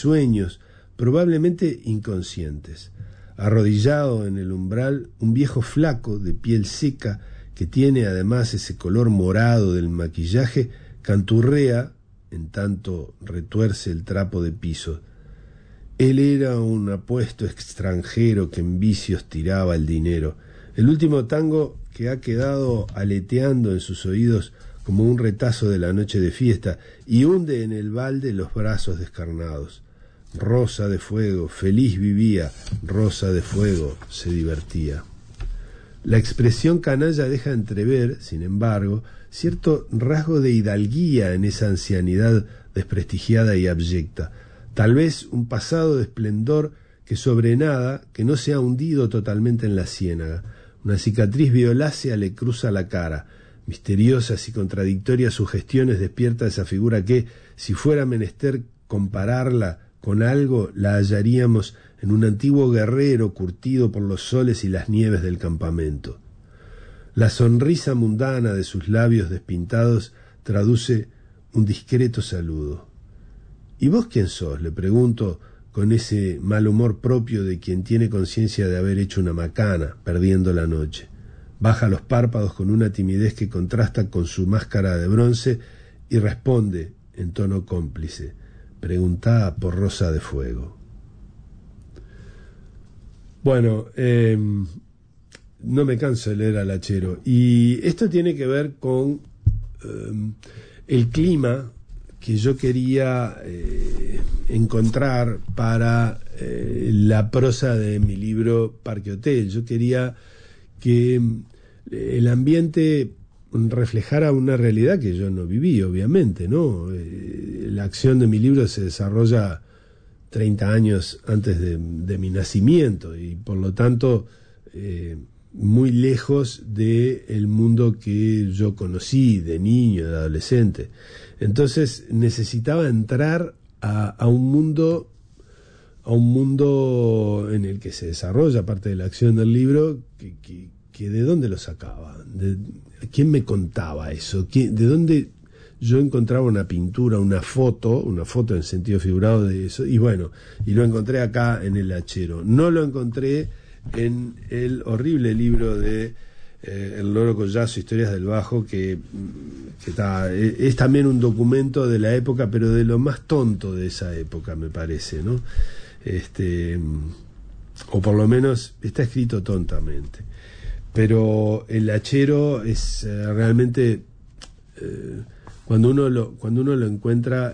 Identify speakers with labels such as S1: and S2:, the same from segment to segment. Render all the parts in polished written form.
S1: sueños, probablemente inconscientes. Arrodillado en el umbral, un viejo flaco de piel seca, que tiene además ese color morado del maquillaje, canturrea, en tanto retuerce el trapo de piso. Él era un apuesto extranjero que en vicios tiraba el dinero. El último tango que ha quedado aleteando en sus oídos como un retazo de la noche de fiesta, y hunde en el balde los brazos descarnados. Rosa de fuego, feliz vivía, rosa de fuego, se divertía. La expresión canalla deja entrever, sin embargo, cierto rasgo de hidalguía en esa ancianidad desprestigiada y abyecta. Tal vez un pasado de esplendor que sobrenada, que no se ha hundido totalmente en la ciénaga. Una cicatriz violácea le cruza la cara. Misteriosas y contradictorias sugestiones despierta esa figura que, si fuera menester compararla con algo, la hallaríamos en un antiguo guerrero curtido por los soles y las nieves del campamento. La sonrisa mundana de sus labios despintados traduce un discreto saludo. ¿Y vos quién sos?, le pregunto, con ese mal humor propio de quien tiene conciencia de haber hecho una macana, perdiendo la noche. Baja los párpados con una timidez que contrasta con su máscara de bronce y responde en tono cómplice: preguntá por Rosa de Fuego. Bueno, no me canso de leer al Hachero, y esto tiene que ver con el clima que yo quería encontrar para la prosa de mi libro Parque Hotel. Yo quería que el ambiente reflejara una realidad que yo no viví, obviamente, ¿no? La acción de mi libro se desarrolla 30 años antes de mi nacimiento, y por lo tanto muy lejos del mundo que yo conocí de niño, de adolescente. Entonces necesitaba entrar a un mundo en el que se desarrolla parte de la acción del libro, que ¿de dónde lo sacaba? ¿Quién me contaba eso? ¿De dónde yo encontraba una pintura, una foto en sentido figurado de eso? Y bueno, y lo encontré acá en el Hachero. No lo encontré en el horrible libro de El Loro Collazo, Historias del Bajo, que es también un documento de la época, pero de lo más tonto de esa época, me parece, ¿no? O por lo menos está escrito tontamente. Pero el Hachero es realmente, cuando uno lo encuentra,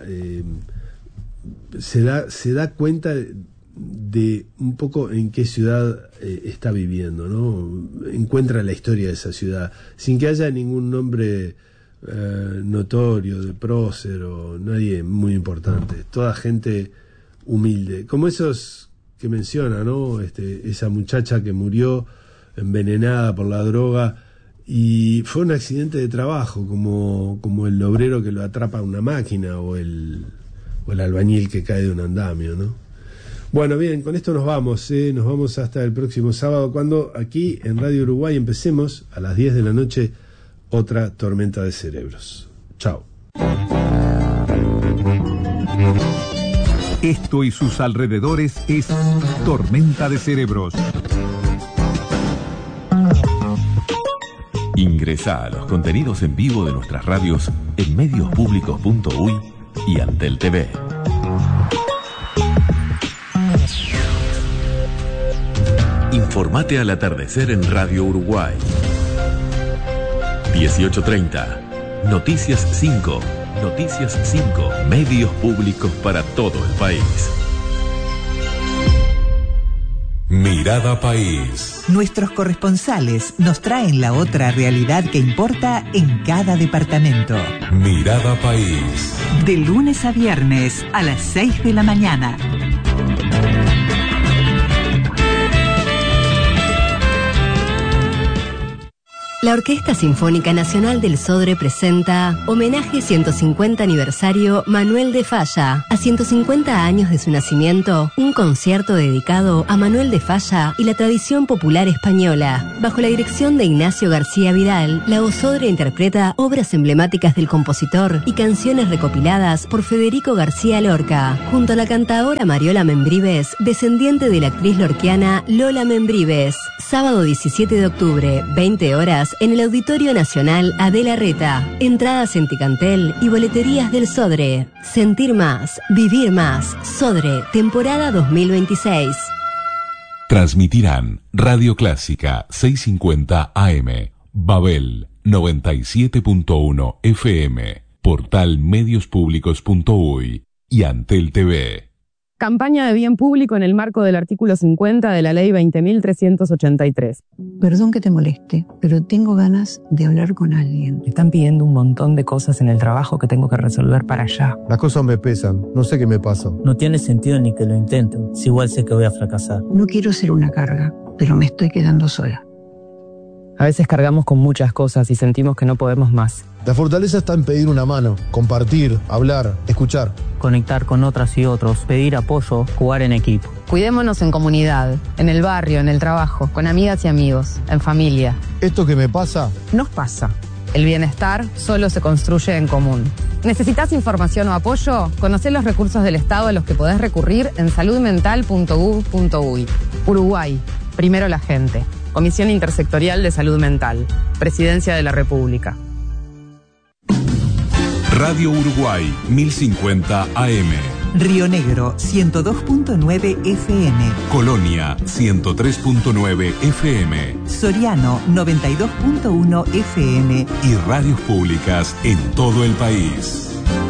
S1: se da cuenta de un poco en qué ciudad está viviendo, ¿no? Encuentra la historia de esa ciudad sin que haya ningún nombre notorio de prócer o nadie muy importante, toda gente humilde, como esos que menciona, ¿no? Esa muchacha que murió envenenada por la droga y fue un accidente de trabajo, como el obrero que lo atrapa a una máquina o el albañil que cae de un andamio, ¿no? Bueno, bien, con esto nos vamos hasta el próximo sábado, cuando aquí en Radio Uruguay empecemos a las 10 de la noche otra Tormenta de Cerebros. Chao.
S2: Esto y sus alrededores es Tormenta de Cerebros. Ingresá a los contenidos en vivo de nuestras radios en mediospublicos.uy y Antel TV. Informate al atardecer en Radio Uruguay. 18:30. Noticias 5. Noticias 5. Medios públicos para todo el país. Mirada País.
S3: Nuestros corresponsales nos traen la otra realidad que importa en cada departamento.
S2: Mirada País.
S3: De lunes a viernes a las 6 de la mañana.
S4: La Orquesta Sinfónica Nacional del Sodre presenta Homenaje 150 Aniversario Manuel de Falla. A 150 años de su nacimiento, un concierto dedicado a Manuel de Falla y la tradición popular española. Bajo la dirección de Ignacio García Vidal, la Osodre interpreta obras emblemáticas del compositor y canciones recopiladas por Federico García Lorca, junto a la cantaora Mariola Membrives, descendiente de la actriz lorquiana Lola Membrives. Sábado 17 de octubre, 20 horas, en el Auditorio Nacional Adela Reta. Entradas en Ticantel y boleterías del Sodre. Sentir más, vivir más. Sodre, temporada 2026.
S2: Transmitirán Radio Clásica 650 AM, Babel 97.1 FM, Portal Mediospublicos.uy y Antel TV.
S5: Campaña de bien público en el marco del artículo 50 de la Ley 20.383.
S6: Perdón que te moleste, pero tengo ganas de hablar con alguien.
S5: Me están pidiendo un montón de cosas en el trabajo que tengo que resolver para allá.
S7: Las cosas me pesan, no sé qué me pasa.
S8: No tiene sentido ni que lo intento, si igual sé que voy a fracasar.
S6: No quiero ser una carga, pero me estoy quedando sola.
S5: A veces cargamos con muchas cosas y sentimos que no podemos más.
S7: La fortaleza está en pedir una mano, compartir, hablar, escuchar.
S8: Conectar con otras y otros, pedir apoyo, jugar en equipo.
S5: Cuidémonos en comunidad, en el barrio, en el trabajo, con amigas y amigos, en familia.
S7: Esto que me pasa,
S5: Nos pasa. El bienestar solo se construye en común. ¿Necesitas información o apoyo? Conocé los recursos del Estado a los que podés recurrir en saludmental.gov.uy. Uruguay, primero la gente. Comisión Intersectorial de Salud Mental. Presidencia de la República.
S2: Radio Uruguay 1050 AM,
S3: Río Negro 102.9 FM,
S2: Colonia 103.9 FM
S3: Soriano 92.1 FM
S2: y radios públicas en todo el país.